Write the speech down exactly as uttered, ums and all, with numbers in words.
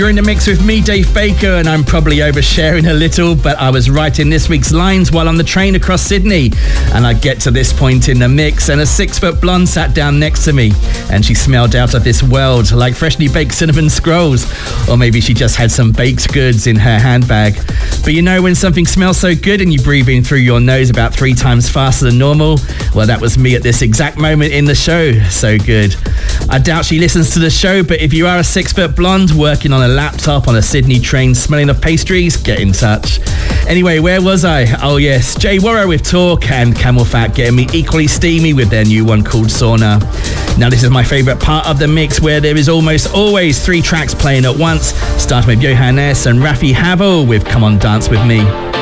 You're in the mix with me, Dave Baker, and I'm probably oversharing a little, but I was writing this week's lines while on the train across Sydney. And I get to this point in the mix, and a six-foot blonde sat down next to me, and she smelled out of this world like freshly baked cinnamon scrolls. Or maybe she just had some baked goods in her handbag. But you know when something smells so good and you breathe in through your nose about three times faster than normal? Well, that was me at this exact moment in the show. So good. I doubt she listens to the show, but if you are a six-foot blonde working on a laptop on a Sydney train smelling of pastries, get in touch. Anyway, where was I? Oh yes, Jay Warrow with Talk and Camel Fat getting me equally steamy with their new one called Sauna. Now this is my favourite part of the mix, where there is almost always three tracks playing at once, starting with Johannes and Rafi Havel with Come On Dance With Me.